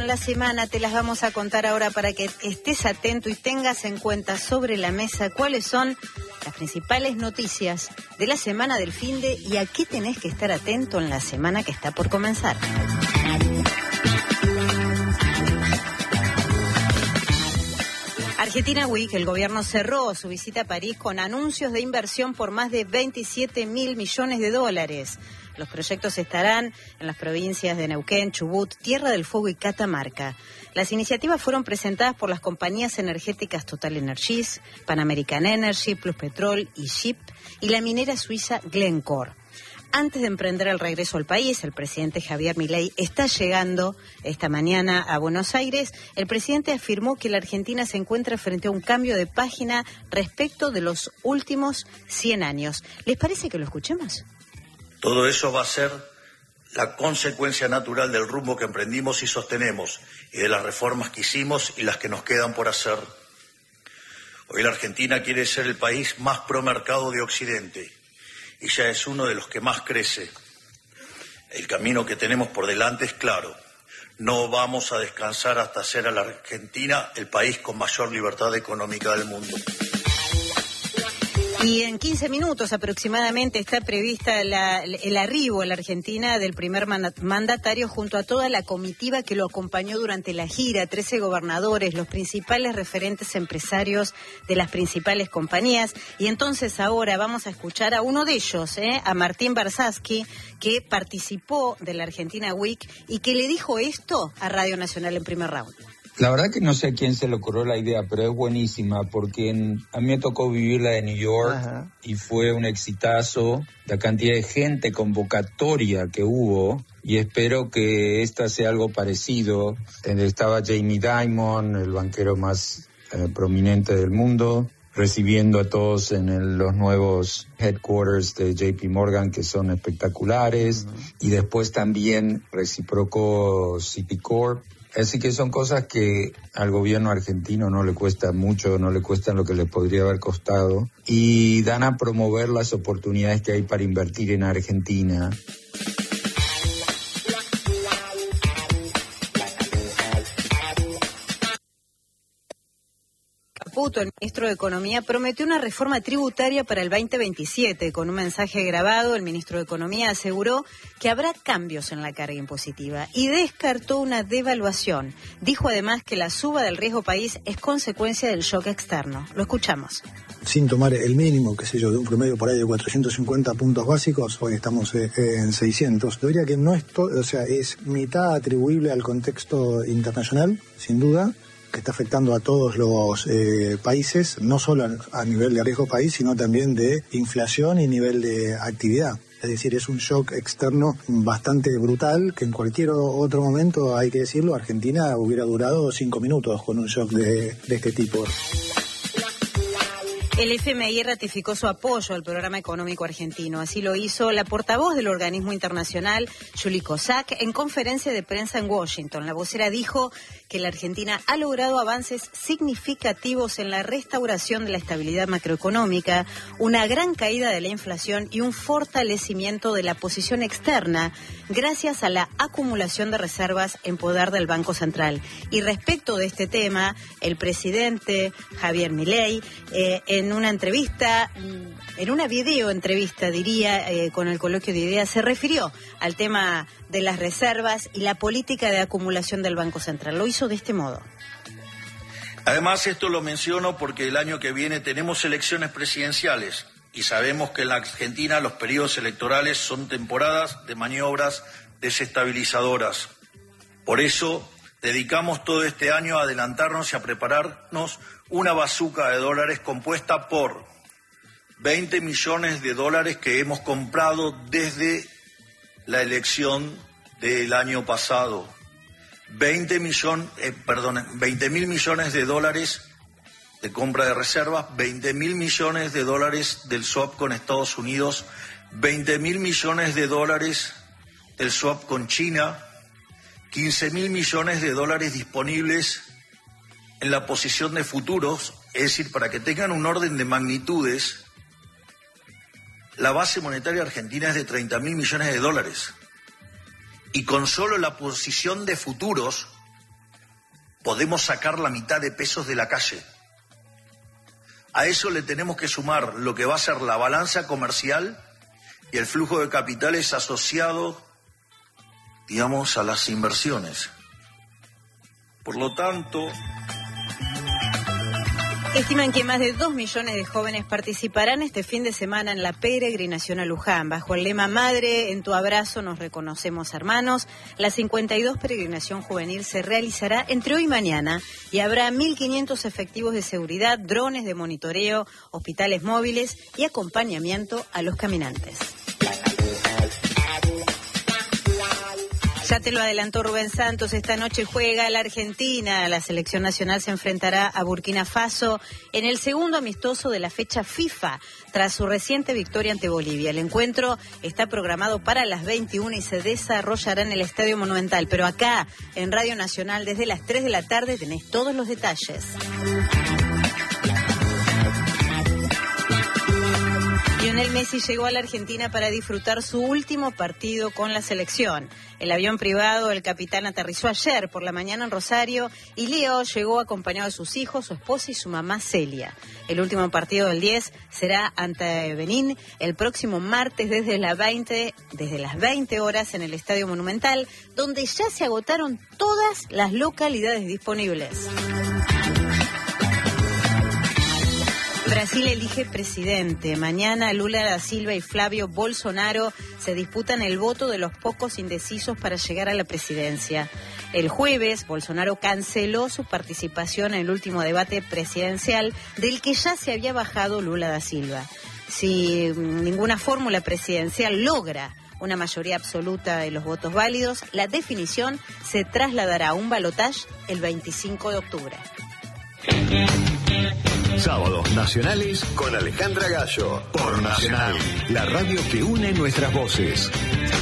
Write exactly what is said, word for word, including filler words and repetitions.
en la semana, te las vamos a contar ahora para que estés atento y tengas en cuenta sobre la mesa cuáles son las principales noticias de la semana del finde y a qué tenés que estar atento en la semana que está por comenzar. Argentina Week, el gobierno cerró su visita a París con anuncios de inversión por más de veintisiete mil millones de dólares. Los proyectos estarán en las provincias de Neuquén, Chubut, Tierra del Fuego y Catamarca. Las iniciativas fueron presentadas por las compañías energéticas Total Energies, Pan American Energy, Plus Petrol y S H I P y la minera suiza Glencore. Antes de emprender el regreso al país, el presidente Javier Milei está llegando esta mañana a Buenos Aires. El presidente afirmó que la Argentina se encuentra frente a un cambio de página respecto de los últimos cien años. ¿Les parece que lo escuchemos? Todo eso va a ser la consecuencia natural del rumbo que emprendimos y sostenemos, y de las reformas que hicimos y las que nos quedan por hacer. Hoy la Argentina quiere ser el país más promercado de Occidente, y ya es uno de los que más crece. El camino que tenemos por delante es claro. No vamos a descansar hasta hacer a la Argentina el país con mayor libertad económica del mundo. Y en quince minutos aproximadamente está prevista la, el arribo a la Argentina del primer mandatario junto a toda la comitiva que lo acompañó durante la gira, trece gobernadores, los principales referentes empresarios de las principales compañías. Y entonces ahora vamos a escuchar a uno de ellos, ¿eh? a Martín Barsaski, que participó de la Argentina Week y que le dijo esto a Radio Nacional en primer round. La verdad que no sé a quién se le ocurrió la idea, pero es buenísima porque en, a mí me tocó vivir la de New York. Ajá. Y fue un exitazo, la cantidad de gente, convocatoria que hubo, y espero que esta sea algo parecido. Estaba Jamie Dimon, el banquero más eh, prominente del mundo, recibiendo a todos en el, los nuevos headquarters de J P Morgan, que son espectaculares, uh-huh. Y después también reciprocó Citicorp. Así que son cosas que al gobierno argentino no le cuesta mucho, no le cuestan lo que le podría haber costado, y dan a promover las oportunidades que hay para invertir en Argentina. Caputo, el ministro de Economía, prometió una reforma tributaria para el veinte veintisiete. Con un mensaje grabado, el ministro de Economía aseguró que habrá cambios en la carga impositiva y descartó una devaluación. Dijo además que la suba del riesgo país es consecuencia del shock externo. Lo escuchamos. Sin tomar el mínimo, qué sé yo, de un promedio por ahí de cuatrocientos cincuenta puntos básicos, hoy estamos eh, en seiscientos. Yo diría que no es todo, o sea, es mitad atribuible al contexto internacional, sin duda, que está afectando a todos los eh, países, no solo a, a nivel de riesgo país, sino también de inflación y nivel de actividad. Es decir, es un shock externo bastante brutal, que en cualquier otro momento, hay que decirlo, Argentina hubiera durado cinco minutos con un shock de, de este tipo. El F M I ratificó su apoyo al programa económico argentino. Así lo hizo la portavoz del organismo internacional, Julie Kozak, en conferencia de prensa en Washington. La vocera dijo que la Argentina ha logrado avances significativos en la restauración de la estabilidad macroeconómica, una gran caída de la inflación y un fortalecimiento de la posición externa gracias a la acumulación de reservas en poder del Banco Central. Y respecto de este tema, el presidente Javier Milei, eh, en una entrevista, en una video entrevista, diría, eh, con el Coloquio de Ideas, se refirió al tema de las reservas y la política de acumulación del Banco Central. Lo hizo de este modo. Además, esto lo menciono porque el año que viene tenemos elecciones presidenciales y sabemos que en la Argentina los periodos electorales son temporadas de maniobras desestabilizadoras. Por eso dedicamos todo este año a adelantarnos y a prepararnos una bazuca de dólares compuesta por veinte millones de dólares que hemos comprado desde la elección del año pasado, veinte millón, eh, perdón, veinte mil millones de dólares de compra de reservas, veinte mil millones de dólares del swap con Estados Unidos, veinte mil millones de dólares del swap con China, quince mil millones de dólares disponibles en la posición de futuros, es decir, para que tengan un orden de magnitudes, la base monetaria argentina es de treinta mil millones de dólares. Y con solo la posición de futuros podemos sacar la mitad de pesos de la calle. A eso le tenemos que sumar lo que va a ser la balanza comercial y el flujo de capitales asociado, digamos, a las inversiones. Por lo tanto... Estiman que más de dos millones de jóvenes participarán este fin de semana en la peregrinación a Luján. Bajo el lema Madre, en tu abrazo nos reconocemos hermanos, la cincuenta y dos peregrinación juvenil se realizará entre hoy y mañana y habrá mil quinientos efectivos de seguridad, drones de monitoreo, hospitales móviles y acompañamiento a los caminantes. Ya te lo adelantó Rubén Santos, esta noche juega la Argentina. La selección nacional se enfrentará a Burkina Faso en el segundo amistoso de la fecha FIFA, tras su reciente victoria ante Bolivia. El encuentro está programado para las veintiuna y se desarrollará en el Estadio Monumental. Pero acá, en Radio Nacional, desde las tres de la tarde, tenés todos los detalles. Lionel Messi llegó a la Argentina para disfrutar su último partido con la selección. El avión privado del capitán aterrizó ayer por la mañana en Rosario y Leo llegó acompañado de sus hijos, su esposa y su mamá Celia. El último partido del diez será ante Benín el próximo martes desde las veinte, desde las veinte horas en el Estadio Monumental, donde ya se agotaron todas las localidades disponibles. Brasil elige presidente. Mañana Lula da Silva y Flavio Bolsonaro se disputan el voto de los pocos indecisos para llegar a la presidencia. El jueves, Bolsonaro canceló su participación en el último debate presidencial del que ya se había bajado Lula da Silva. Si ninguna fórmula presidencial logra una mayoría absoluta de los votos válidos, la definición se trasladará a un balotaje el veinticinco de octubre. Sábados nacionales con Alejandra Gallo por Nacional, la radio que une nuestras voces.